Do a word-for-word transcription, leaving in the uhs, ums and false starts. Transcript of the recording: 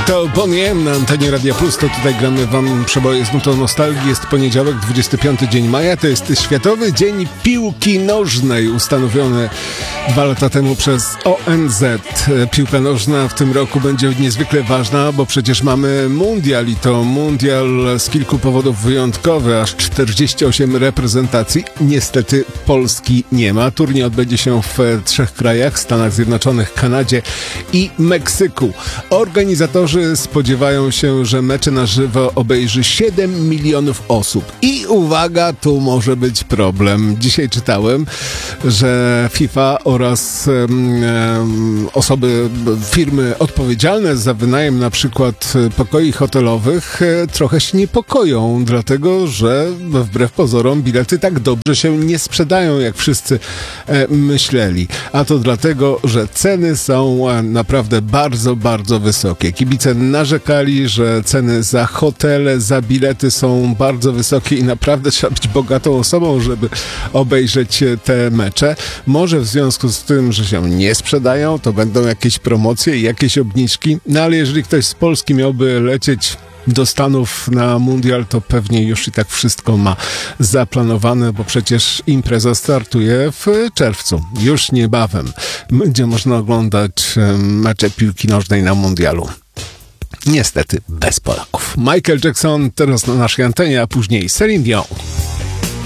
To Bonnie M na antenie Radia Plus, to tutaj gramy wam przeboje z nutą nostalgii. Jest poniedziałek, dwudziesty piąty dzień maja, to jest Światowy Dzień Piłki Nożnej, ustanowiony dwa lata temu przez O N Z. Piłka nożna w tym roku będzie niezwykle ważna, bo przecież mamy mundial i to mundial z kilku powodów wyjątkowy, aż czterdzieści osiem reprezentacji. Niestety Polski nie ma. Turniej odbędzie się w trzech krajach, Stanach Zjednoczonych, Kanadzie i Meksyku. Organizatorzy spodziewają się, że mecze na żywo obejrzy siedem milionów osób. I uwaga, tu może być problem. Dzisiaj czytałem, że FIFA oraz um, osoby, firmy odpowiedzialne za wynajem na przykład pokoi hotelowych trochę się niepokoją, dlatego że wbrew pozorom bilety tak dobrze się nie sprzedają, jak wszyscy e, myśleli. A to dlatego, że ceny są naprawdę bardzo, bardzo wysokie. Kibice narzekali, że ceny za hotele, za bilety są bardzo wysokie i naprawdę trzeba być bogatą osobą, żeby obejrzeć te mecze. Może w związku z tym, że się nie sprzedają, to będą jakieś promocje i jakieś obniżki, no ale jeżeli ktoś z Polski miałby lecieć do Stanów na mundial, to pewnie już i tak wszystko ma zaplanowane, bo przecież impreza startuje w czerwcu. Już niebawem będzie można oglądać mecze piłki nożnej na mundialu. Niestety bez Polaków. Michael Jackson teraz na naszej antenie, a później Celine Dion.